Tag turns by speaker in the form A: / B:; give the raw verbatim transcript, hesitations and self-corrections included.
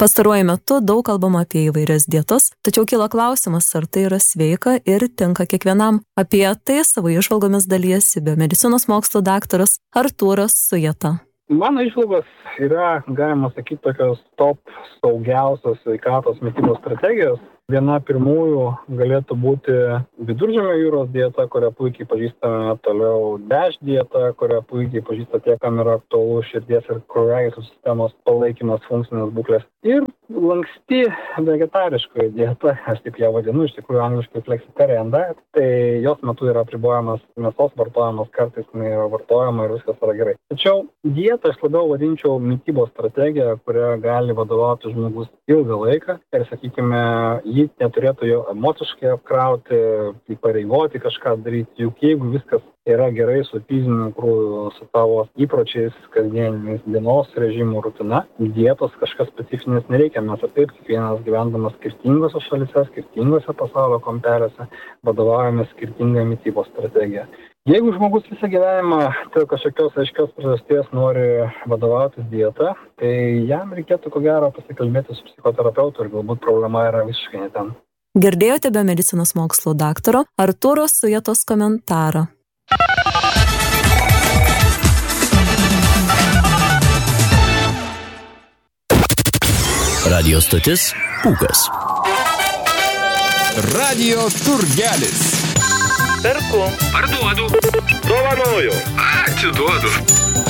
A: Pastaruoju metu daug kalbama apie įvairias dietas, tačiau kyla klausimas, ar tai yra sveika ir tinka kiekvienam. Apie tai savo įžvalgomis dalijasi biomedicinos mokslų daktaras Artūras Sujeta.
B: Mano įžvalgos yra, galima sakyti, tokios top saugiausios sveikatos mitybos strategijos. Viena pirmųjų galėtų būti Viduržemio jūros dieta, kurią puikiai pažįstame, toliau DASH dieta, kurią puikiai pažįsta tie, kam yra aktualu širdies ir kraujagyslių sistemos palaikymas, funkcinės būklės. Ir lanksti vegetariškoji dieta, aš taip ją vadinu, iš tikrųjų angliškai flexitarian diet, tai jos metu yra apribojamas mėsos vartojimas, kartais jinai yra vartojama ir viskas yra gerai. Tačiau dietą aš labiau vadinčiau mitybos strategiją, kurią gali vadovauti žmogus ilgą laiką ir, sakykime, jį neturėtų jo emociškai apkrauti, įpareigoti kažką daryti, juk jeigu viskas yra gerai su fiziniu krūviu, su tavo įpročiais, kasdieniais dienos režimų rutina, dietos kažkas specifinės nereikia, mes ir taip kiekvienas gyvendamas skirtingose šalyse, skirtingose pasaulio kampeliuose, vadovaujame skirtingą mitybos strategiją. Jeigu žmogus visą gyvenimą dėl kažkokios aiškios priežasties nori vadovautis dieta, tai jam reikėtų ko gero pasikalbėti su psichoterapeutu ir galbūt problema yra visiškai ne ten.
A: Girdėjote biomedicinos mokslų daktaro Artūro Sujetos komentarą.
C: Radio stotis Pūkas.
D: Radio turgelis.
E: Perku.
F: Parduodu.
E: Dovanoju.
F: Atiduodu.